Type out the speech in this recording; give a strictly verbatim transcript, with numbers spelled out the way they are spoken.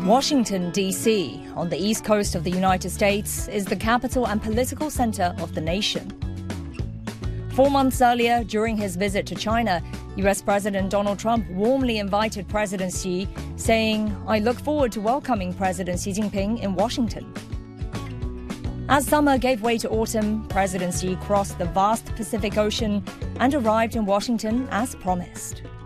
Washington, D C, on the east coast of the United States, is the capital and political center of the nation. Four months earlier, during his visit to China, U S President Donald Trump warmly invited President Xi, saying, "I look forward to welcoming President Xi Jinping in Washington." As summer gave way to autumn, President Xi crossed the vast Pacific Ocean and arrived in Washington as promised.